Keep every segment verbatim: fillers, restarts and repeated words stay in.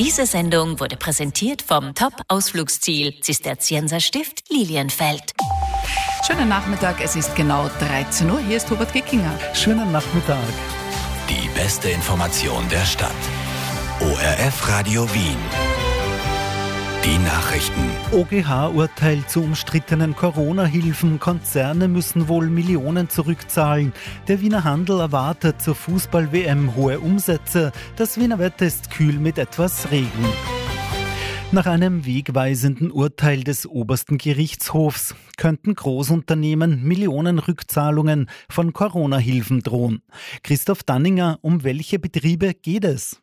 Diese Sendung wurde präsentiert vom Top-Ausflugsziel Zisterzienserstift Lilienfeld. Schönen Nachmittag, es ist genau dreizehn Uhr. Hier ist Hubert Gickinger. Schönen Nachmittag. Die beste Information der Stadt. O R F Radio Wien. Die Nachrichten. O G H-Urteil zu umstrittenen Corona-Hilfen. Konzerne müssen wohl Millionen zurückzahlen. Der Wiener Handel erwartet zur Fußball-W M hohe Umsätze. Das Wiener Wetter ist kühl mit etwas Regen. Nach einem wegweisenden Urteil des obersten Gerichtshofs könnten Großunternehmen Millionenrückzahlungen von Corona-Hilfen drohen. Christoph Danninger, um welche Betriebe geht es?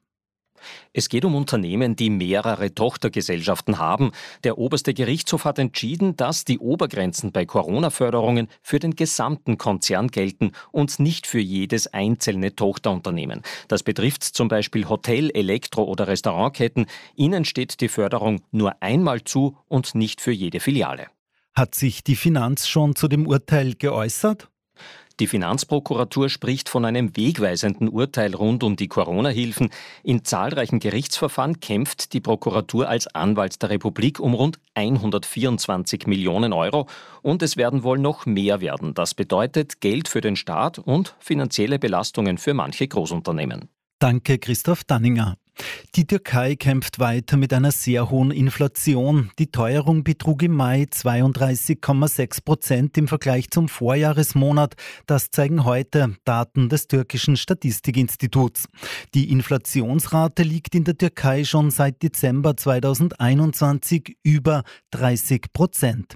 Es geht um Unternehmen, die mehrere Tochtergesellschaften haben. Der oberste Gerichtshof hat entschieden, dass die Obergrenzen bei Corona-Förderungen für den gesamten Konzern gelten und nicht für jedes einzelne Tochterunternehmen. Das betrifft zum Beispiel Hotel-, Elektro- oder Restaurantketten. Ihnen steht die Förderung nur einmal zu und nicht für jede Filiale. Hat sich die Finanz schon zu dem Urteil geäußert? Die Finanzprokuratur spricht von einem wegweisenden Urteil rund um die Corona-Hilfen. In zahlreichen Gerichtsverfahren kämpft die Prokuratur als Anwalt der Republik um rund hundertvierundzwanzig Millionen Euro. Und es werden wohl noch mehr werden. Das bedeutet Geld für den Staat und finanzielle Belastungen für manche Großunternehmen. Danke, Christoph Danninger. Die Türkei kämpft weiter mit einer sehr hohen Inflation. Die Teuerung betrug im Mai zweiunddreißig Komma sechs Prozent im Vergleich zum Vorjahresmonat. Das zeigen heute Daten des türkischen Statistikinstituts. Die Inflationsrate liegt in der Türkei schon seit Dezember zweitausendeinundzwanzig über dreißig Prozent.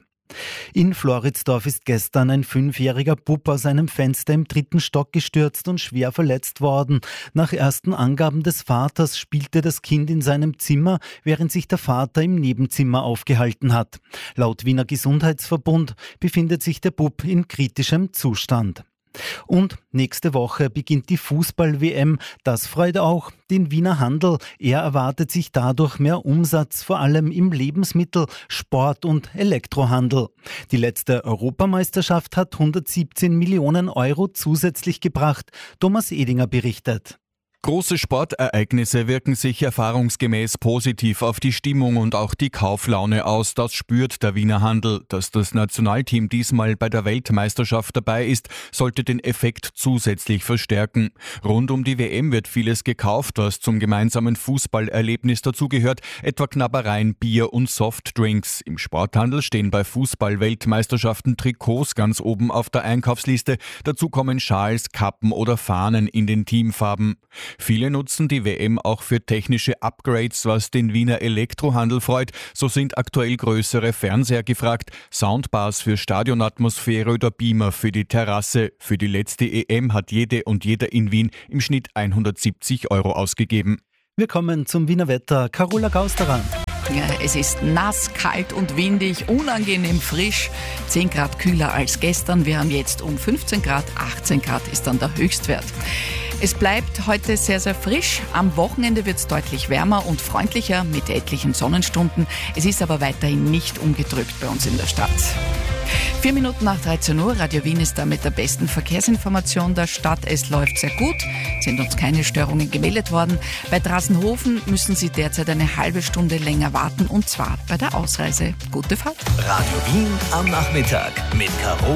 In Floridsdorf ist gestern ein fünfjähriger Bub aus einem Fenster im dritten Stock gestürzt und schwer verletzt worden. Nach ersten Angaben des Vaters spielte das Kind in seinem Zimmer, während sich der Vater im Nebenzimmer aufgehalten hat. Laut Wiener Gesundheitsverbund befindet sich der Bub in kritischem Zustand. Und nächste Woche beginnt die Fußball-W M. Das freut auch den Wiener Handel. Er erwartet sich dadurch mehr Umsatz, vor allem im Lebensmittel-, Sport- und Elektrohandel. Die letzte Europameisterschaft hat hundertsiebzehn Millionen Euro zusätzlich gebracht. Thomas Edinger berichtet. Große Sportereignisse wirken sich erfahrungsgemäß positiv auf die Stimmung und auch die Kauflaune aus. Das spürt der Wiener Handel. Dass das Nationalteam diesmal bei der Weltmeisterschaft dabei ist, sollte den Effekt zusätzlich verstärken. Rund um die W M wird vieles gekauft, was zum gemeinsamen Fußballerlebnis dazugehört, etwa Knabbereien, Bier und Softdrinks. Im Sporthandel stehen bei Fußball-Weltmeisterschaften Trikots ganz oben auf der Einkaufsliste. Dazu kommen Schals, Kappen oder Fahnen in den Teamfarben. Viele nutzen die W M auch für technische Upgrades, was den Wiener Elektrohandel freut. So sind aktuell größere Fernseher gefragt, Soundbars für Stadionatmosphäre oder Beamer für die Terrasse. Für die letzte E M hat jede und jeder in Wien im Schnitt hundertsiebzig Euro ausgegeben. Wir kommen zum Wiener Wetter. Carola Gausterer. Ja, es ist nass, kalt und windig, unangenehm frisch, zehn Grad kühler als gestern. Wir haben jetzt um fünfzehn Grad, achtzehn Grad ist dann der Höchstwert. Es bleibt heute sehr, sehr frisch. Am Wochenende wird es deutlich wärmer und freundlicher mit etlichen Sonnenstunden. Es ist aber weiterhin nicht ungetrübt bei uns in der Stadt. Vier Minuten nach dreizehn Uhr, Radio Wien ist da mit der besten Verkehrsinformation der Stadt. Es läuft sehr gut, sind uns keine Störungen gemeldet worden. Bei Drassenhofen müssen Sie derzeit eine halbe Stunde länger warten und zwar bei der Ausreise. Gute Fahrt. Radio Wien am Nachmittag mit Caro